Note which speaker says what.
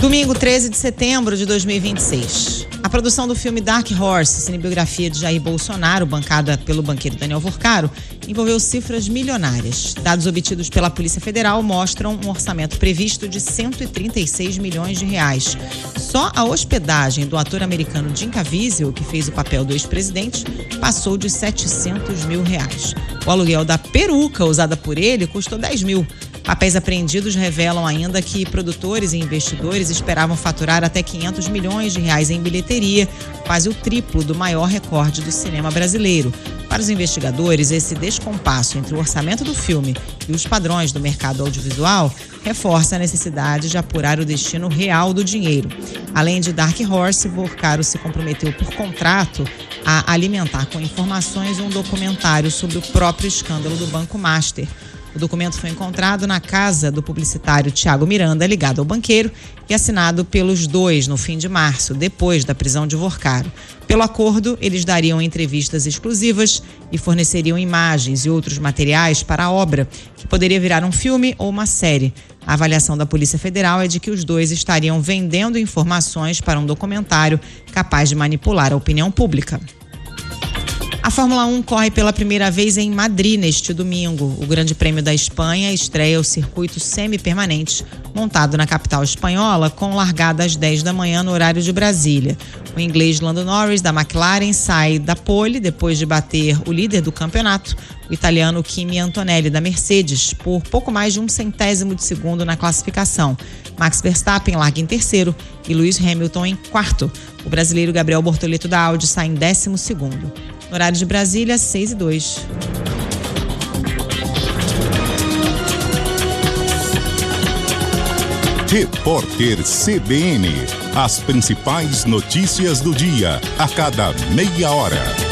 Speaker 1: Domingo, 13 de setembro de 2026. A produção do filme Dark Horse, cinebiografia de Jair Bolsonaro, bancada pelo banqueiro Daniel Vorcaro, envolveu cifras milionárias. Dados obtidos pela Polícia Federal mostram um orçamento previsto de 136 milhões de reais. Só a hospedagem do ator americano Jim Caviezel, que fez o papel do ex-presidente, passou de 700 mil reais. O aluguel da peruca usada por ele custou 10 mil. Papéis apreendidos revelam ainda que produtores e investidores esperavam faturar até 500 milhões de reais em bilheteria, quase o triplo do maior recorde do cinema brasileiro. Para os investigadores, esse descompasso entre o orçamento do filme e os padrões do mercado audiovisual reforça a necessidade de apurar o destino real do dinheiro. Além de Dark Horse, Vorcaro se comprometeu por contrato a alimentar com informações um documentário sobre o próprio escândalo do Banco Master. O documento foi encontrado na casa do publicitário Thiago Miranda, ligado ao banqueiro, e assinado pelos dois no fim de março, depois da prisão de Vorcaro. Pelo acordo, eles dariam entrevistas exclusivas e forneceriam imagens e outros materiais para a obra, que poderia virar um filme ou uma série. A avaliação da Polícia Federal é de que os dois estariam vendendo informações para um documentário capaz de manipular a opinião pública. A Fórmula 1 corre pela primeira vez em Madrid neste domingo. O Grande Prêmio da Espanha estreia o circuito semi-permanente, montado na capital espanhola, com largada às 10 da manhã no horário de Brasília. O inglês Lando Norris, da McLaren, sai da pole depois de bater o líder do campeonato, o italiano Kimi Antonelli, da Mercedes, por pouco mais de 0,01 de segundo na classificação. Max Verstappen larga em terceiro e Lewis Hamilton em quarto. O brasileiro Gabriel Bortoleto, da Audi, sai em 12º. No horário de Brasília, 6:02.
Speaker 2: Repórter CBN. As principais notícias do dia, a cada meia hora.